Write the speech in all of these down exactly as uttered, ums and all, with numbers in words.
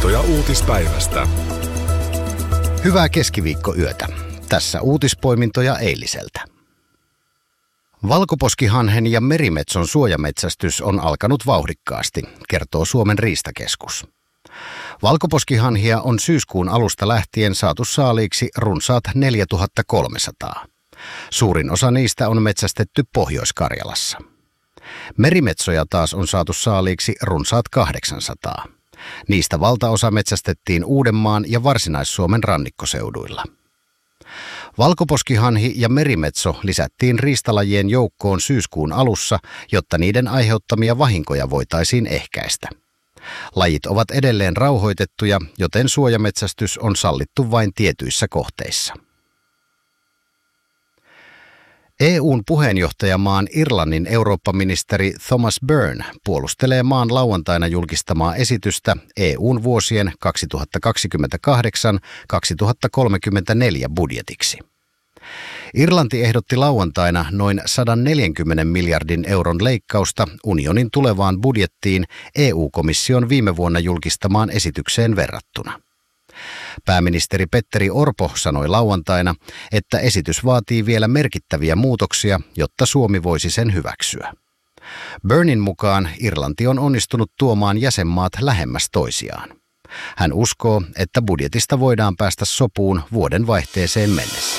Uutispoimintoja uutispäivästä. Hyvää keskiviikkoyötä. Tässä uutispoimintoja eiliseltä. Valkoposkihanhen ja merimetson suojametsästys on alkanut vauhdikkaasti, kertoo Suomen riistakeskus. Valkoposkihanhia on syyskuun alusta lähtien saatu saaliiksi runsaat neljätuhattakolmesataa. Suurin osa niistä on metsästetty Pohjois-Karjalassa. Merimetsoja taas on saatu saaliiksi runsaat kahdeksansataa. Niistä valtaosa metsästettiin Uudenmaan ja Varsinais-Suomen rannikkoseuduilla. Valkoposkihanhi ja merimetso lisättiin riistalajien joukkoon syyskuun alussa, jotta niiden aiheuttamia vahinkoja voitaisiin ehkäistä. Lajit ovat edelleen rauhoitettuja, joten suojametsästys on sallittu vain tietyissä kohteissa. E U:n puheenjohtajamaan Irlannin eurooppaministeri Thomas Byrne puolustelee maan lauantaina julkistamaa esitystä E U:n vuosien kaksituhattakaksikymmentäkahdeksan kaksituhattakolmekymmentäneljä budjetiksi. Irlanti ehdotti lauantaina noin sata neljäkymmentä miljardin euron leikkausta unionin tulevaan budjettiin E U-komission viime vuonna julkistamaan esitykseen verrattuna. Pääministeri Petteri Orpo sanoi lauantaina, että esitys vaatii vielä merkittäviä muutoksia, jotta Suomi voisi sen hyväksyä. Byrnen mukaan Irlanti on onnistunut tuomaan jäsenmaat lähemmäs toisiaan. Hän uskoo, että budjetista voidaan päästä sopuun vuoden vaihteeseen mennessä.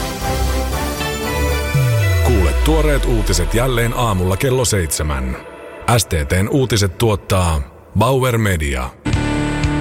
Kuule tuoreet uutiset jälleen aamulla kello seitsemän. S T T:n uutiset tuottaa Bauer Media.